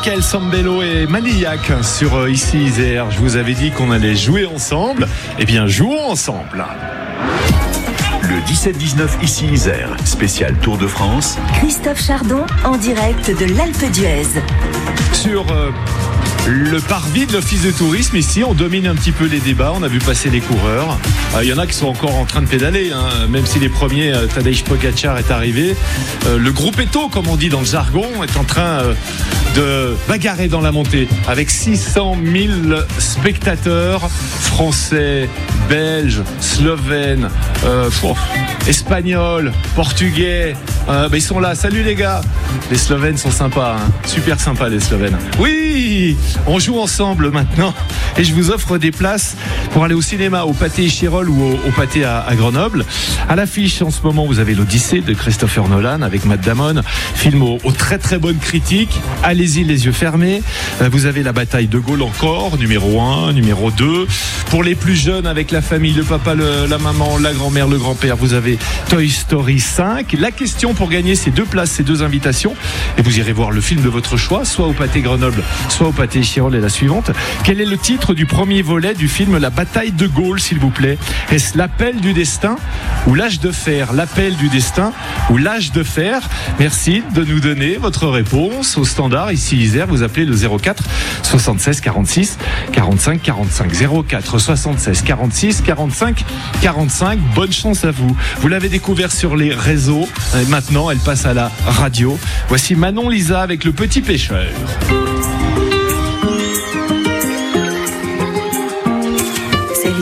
Michael Sambello et Maniac sur Ici Isère. Je vous avais dit qu'on allait jouer ensemble. Eh bien, jouons ensemble. Le 17-19 Ici Isère, spécial Tour de France. Christophe Chardon en direct de l'Alpe d'Huez. Sur le parvis de l'Office de tourisme, ici, on domine un petit peu les débats. On a vu passer les coureurs. Il y en a qui sont encore en train de pédaler, hein, même si les premiers, Tadej Pogacar est arrivé. Le Gruppetto, comme on dit dans le jargon, est en train de bagarrer dans la montée avec 600 000 spectateurs français, belges, slovènes, espagnols, portugais. Ils sont là. Salut les gars. Les Slovènes sont sympas, hein. Super sympas les Slovènes. Oui, on joue ensemble maintenant et je vous offre des places pour aller au cinéma au Pâté Chirol ou au Pâté à Grenoble. À l'affiche en ce moment, vous avez l'Odyssée de Christopher Nolan avec Matt Damon, film aux très très bonnes critiques. Allez-y les yeux fermés. Vous avez La Bataille de Gaulle encore, numéro 1, numéro 2. Pour les plus jeunes avec la famille, le papa, la maman, la grand-mère, le grand-père, vous avez Toy Story 5. La question pour gagner ces deux places, ces deux invitations, et vous irez voir le film de votre choix, soit au Pâté Grenoble, soit au Pâté Chirol, est la suivante. Quel est le titre du premier volet du film La Bataille de Gaulle, s'il vous plaît? Est-ce L'appel du destin ou L'âge de fer? L'appel du destin ou L'âge de fer? Merci de nous donner votre réponse au standard ici Isère. Vous appelez le 04 76 46 45 45 04 76 46 45 45. Bonne chance à vous. Vous l'avez découvert sur les réseaux et maintenant elle passe à la radio. Voici Manon Lisa avec Le Petit Pêcheur.